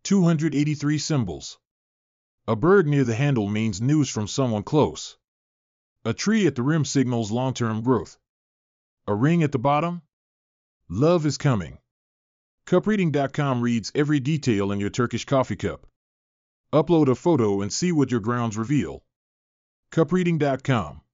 283 symbols. A bird near the handle means news from someone close. A tree at the rim signals long-term growth. A ring at the bottom? Love is coming. Cupreading.com reads every detail in your Turkish coffee cup. Upload a photo and see what your grounds reveal. Cupreading.com